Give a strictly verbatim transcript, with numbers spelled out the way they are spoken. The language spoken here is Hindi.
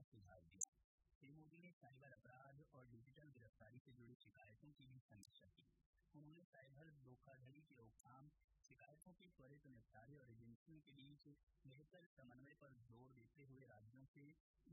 सुझाव दिया। श्री मोदी ने साइबर अपराध और डिजिटल गिरफ्तारी से जुड़ी शिकायतों की भी समीक्षा की। उन्होंने साइबर धोखाधड़ी की रोकथाम, शिकायतों के त्वरित निपटारे और एजेंसियों के बीच बेहतर समन्वय पर जोर देते हुए राज्यों से